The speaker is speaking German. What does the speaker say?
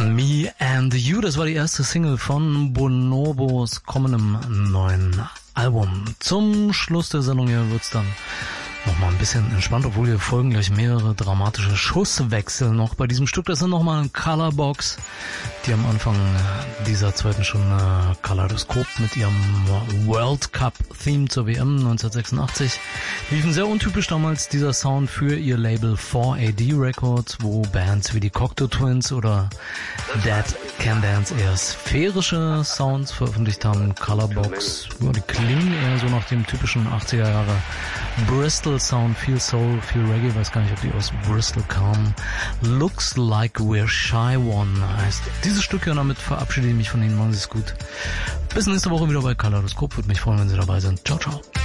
Me and You, das war die erste Single von Bonobos kommendem neuen Album. Zum Schluss der Sendung hier wird's dann nochmal ein bisschen entspannt, obwohl hier folgen gleich mehrere dramatische Schusswechsel noch bei diesem Stück. Das sind nochmal ein Colorbox, die am Anfang dieser zweiten Stunde Kaleidoskop mit ihrem World Cup Theme zur WM 1986 liefen. Sehr untypisch damals dieser Sound für ihr Label 4AD Records, wo Bands wie die Cocteau Twins oder Dead Can Dance eher sphärische Sounds veröffentlicht haben. Colorbox, die klingen eher so nach dem typischen 80er Jahre Bristol Sound, viel Soul, viel Reggae, weiß gar nicht, ob die aus Bristol kamen. Looks Like We're Shy One heißt dieses Stück hier, und damit verabschiede ich mich von Ihnen. Machen Sie es gut. Bis nächste Woche wieder bei Kaleidoskop. Würde mich freuen, wenn Sie dabei sind. Ciao, ciao.